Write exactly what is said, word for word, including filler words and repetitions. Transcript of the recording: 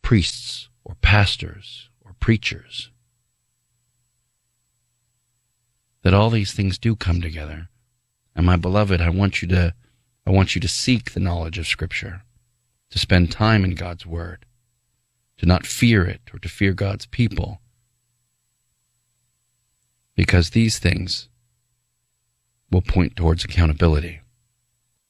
priests or pastors or preachers. That all these things do come together. And my beloved, I want you to, I want you to seek the knowledge of Scripture, to spend time in God's Word, to not fear it or to fear God's people. Because these things will point towards accountability.